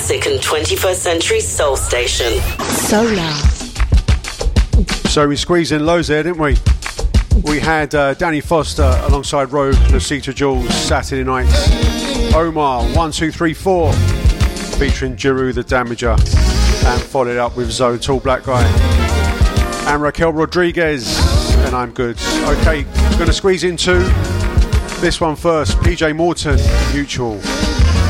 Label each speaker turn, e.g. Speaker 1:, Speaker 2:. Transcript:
Speaker 1: classic and 21st century soul station.
Speaker 2: Solar.
Speaker 3: So we squeezed in loads there, didn't we? We had Danny Foster alongside Rogue, Lucita Jules, Saturday Nights. Omar, 1234, featuring Giroux the Damager, and followed up with Zoe, Tall Black Guy. And Raquel Rodriguez, and I'm Good. Okay, going to squeeze into this one first. PJ Morton, Mutual.